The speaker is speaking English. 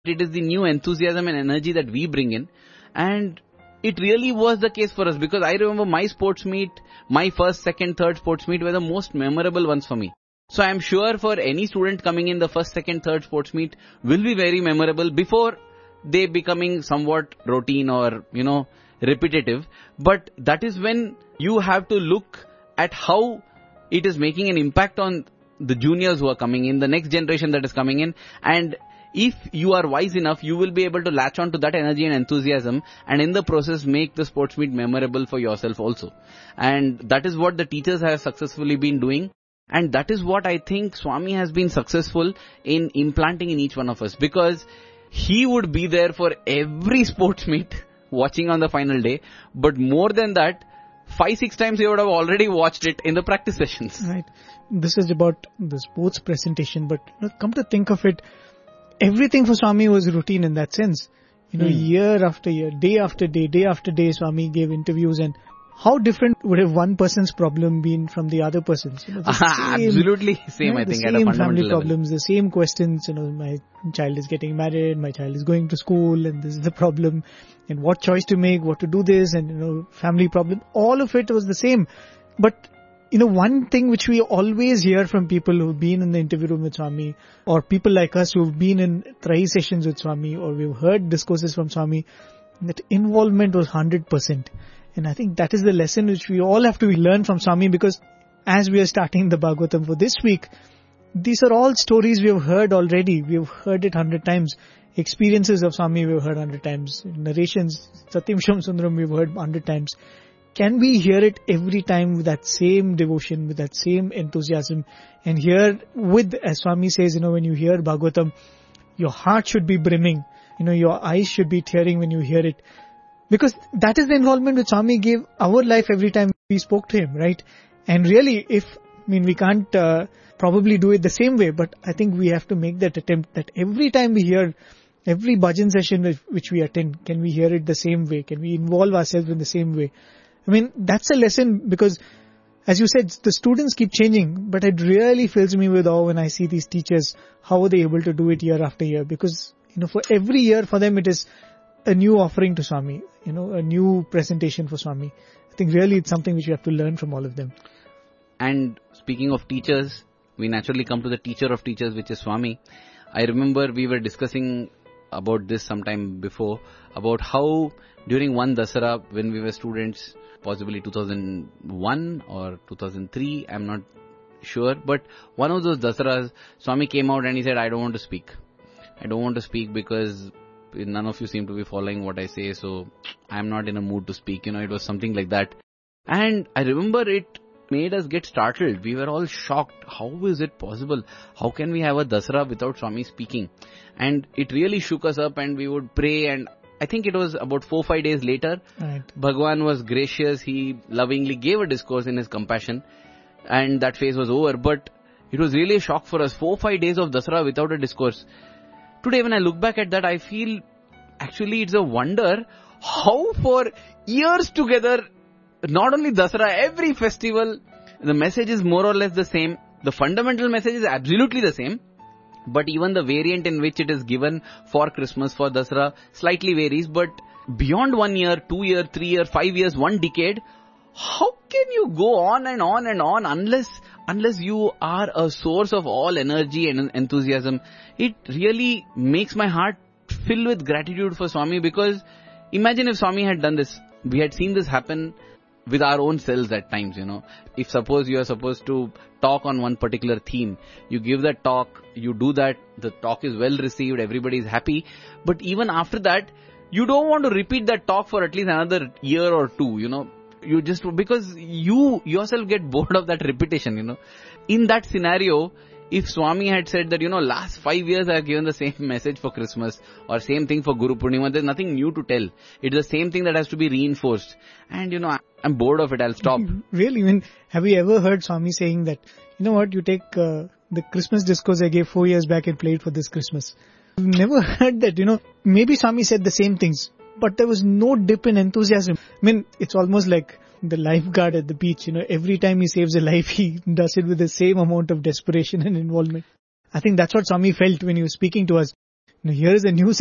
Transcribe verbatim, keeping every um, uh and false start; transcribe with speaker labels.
Speaker 1: It is the new enthusiasm and energy that we bring in. And it really was the case for us, because I remember my sports meet, my first, second, third sports meet were the most memorable ones for me. So I am sure for any student coming in, the first, second, third sports meet will be very memorable before they becoming somewhat routine or, you know, repetitive. But that is when you have to look at how it is making an impact on the juniors who are coming in, the next generation that is coming in. And if you are wise enough, you will be able to latch on to that energy and enthusiasm, and in the process make the sports meet memorable for yourself also. And that is what the teachers have successfully been doing. And that is what I think Swami has been successful in implanting in each one of us, because he would be there for every sports meet watching on the final day. But more than that, five, six times he would have already watched it in the practice sessions.
Speaker 2: Right. This is about the sports presentation, but you know, come to think of it, everything for Swami was routine in that sense. You know, hmm. year after year, day after day, day after day, Swami gave interviews, and how different would have one person's problem been from the other person's? You know, the
Speaker 1: same, absolutely same,
Speaker 2: yeah,
Speaker 1: I think,
Speaker 2: at
Speaker 1: a fundamental
Speaker 2: family
Speaker 1: level.
Speaker 2: problems, the same questions. You know, my child is getting married, my child is going to school, and this is the problem, and what choice to make, what to do this, and you know, family problem. All of it was the same. But you know, one thing which we always hear from people who've been in the interview room with Swami, or people like us who've been in Trahi sessions with Swami, or we've heard discourses from Swami, that involvement was one hundred percent. And I think that is the lesson which we all have to learn from Swami, because as we are starting the Bhagavatam for this week, these are all stories we have heard already. We have heard it hundred times. Experiences of Swami we have heard hundred times. Narrations, Satyam Sham Sundaram we have heard hundred times. Can we hear it every time with that same devotion, with that same enthusiasm? And here with, as Swami says, you know, when you hear Bhagavatam, your heart should be brimming. You know, your eyes should be tearing when you hear it. Because that is the involvement which Swami gave our life every time we spoke to him, right? And really, if, I mean, we can't uh, probably do it the same way, but I think we have to make that attempt that every time we hear, every bhajan session which we attend, can we hear it the same way? Can we involve ourselves in the same way? I mean, that's a lesson, because as you said, the students keep changing, but it really fills me with awe when I see these teachers, how are they able to do it year after year? Because, you know, for every year for them it is a new offering to Swami, you know, a new presentation for Swami. I think really it's something which we have to learn from all of them.
Speaker 1: And speaking of teachers, we naturally come to the teacher of teachers, which is Swami. I remember we were discussing about this sometime before, about how during one Dasara when we were students, possibly two thousand one or two thousand three, I'm not sure, but one of those Dasaras, Swami came out and he said, I don't want to speak. I don't want to speak because none of you seem to be following what I say, so I'm not in a mood to speak. You know, it was something like that. And I remember it made us get startled. We were all shocked. How is it possible? How can we have a Dasara without Swami speaking? And it really shook us up, and we would pray, and I think it was about four, five days later,
Speaker 2: right.
Speaker 1: Bhagwan was gracious. He lovingly gave a discourse in his compassion, and that phase was over. But it was really a shock for us. Four, five days of Dasara without a discourse. Today, when I look back at that, I feel actually it's a wonder how for years together, not only Dasara, every festival, the message is more or less the same. The fundamental message is absolutely the same. But even the variant in which it is given for Christmas, for Dasara, slightly varies. But beyond one year, two year, three year, five years, one decade, how can you go on and on and on unless unless you are a source of all energy and enthusiasm? It really makes my heart fill with gratitude for Swami, because imagine if Swami had done this. We had seen this happen with our own selves at times, you know. If suppose you are supposed to talk on one particular theme, you give that talk, you do that, the talk is well received, everybody is happy. But even after that, you don't want to repeat that talk for at least another year or two, you know. You just, because you yourself get bored of that repetition, you know. In that scenario, if Swami had said that, you know, last five years I have given the same message for Christmas or same thing for Guru Purnima, there's nothing new to tell. It's the same thing that has to be reinforced. And, you know, I'm bored of it, I'll stop.
Speaker 2: Really? I mean, have you ever heard Swami saying that, you know what, you take uh, the Christmas discourse I gave four years back and play it for this Christmas? I've never heard that, you know. Maybe Swami said the same things, but there was no dip in enthusiasm. I mean, it's almost like the lifeguard at the beach, you know, every time he saves a life, he does it with the same amount of desperation and involvement. I think that's what Swami felt when he was speaking to us. Now, here is a new